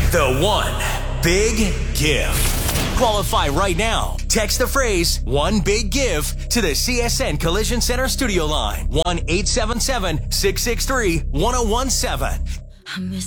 The One Big Give. Qualify right now. Text the phrase "One Big Give" to the CSN Collision Center studio line. 1-877-663-1017. I miss